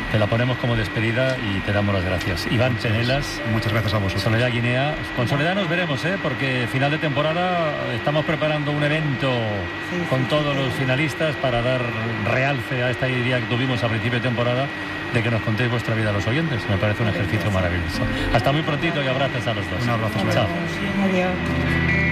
te la ponemos como despedida y te damos las gracias. Iván Penelas. Muchas gracias a vosotros. Soledad Guinea. Con Soledad nos veremos, porque final de temporada estamos preparando un evento con todos los finalistas para dar realce a esta idea que tuvimos a principio de temporada de que nos contéis vuestra vida a los oyentes. Me parece un ejercicio maravilloso. Hasta muy prontito y abrazos a los dos. Un abrazo. Chao. Adiós.